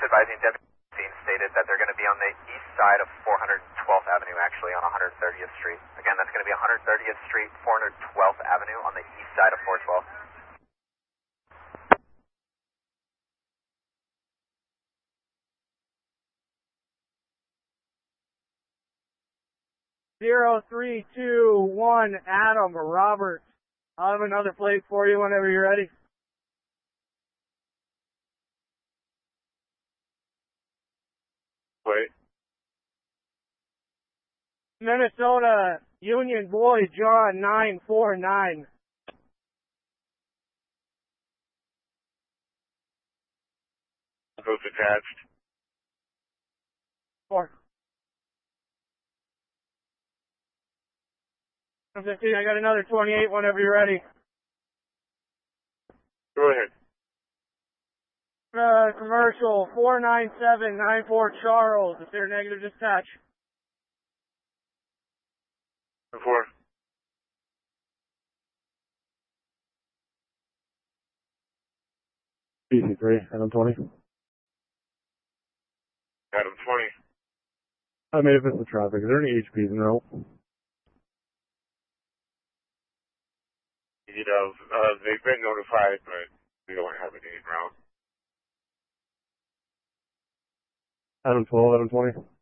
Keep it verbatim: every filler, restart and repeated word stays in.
advising Deputy stated that they're going to be on the east side of four hundred twelfth Avenue, actually on one hundred thirtieth Street. Again, that's going to be one hundred thirtieth Street, four hundred twelfth Avenue on the east side of four twelve. Zero three two one Adam Robert. I'll have another plate for you whenever you're ready. Wait. Minnesota Union Boy John nine four nine. Codes attached. Four. fifteen, I got another twenty-eight whenever you're ready. Go ahead. Uh, commercial four nine seven nine four Charles, if they're negative dispatch. Four. B C three, Adam twenty. Adam twenty. I made it with the traffic. Is there any H Ps in the route? You know, uh, they've been notified, but we don't have any in route. Adam twelve, Adam twenty.